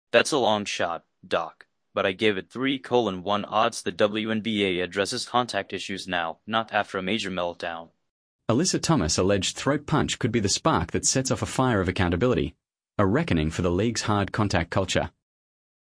That's a long shot, Doc, but I give it 3:1 odds the WNBA addresses contact issues now, not after a major meltdown. Alyssa Thomas' alleged throat punch could be the spark that sets off a fire of accountability, a reckoning for the league's hard contact culture.